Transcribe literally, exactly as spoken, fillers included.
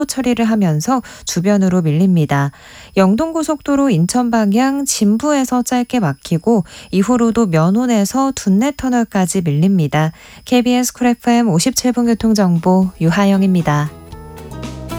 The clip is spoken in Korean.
처리를 하면서 주변으로 밀립니다. 영동고속도로 인천 방향 진부에서 짧게 막히고 이후로도 면원에서 둔내터널까지 밀립니다. 케이비에스 쿨 에프엠 오십칠 분 교통정보 유하영입니다.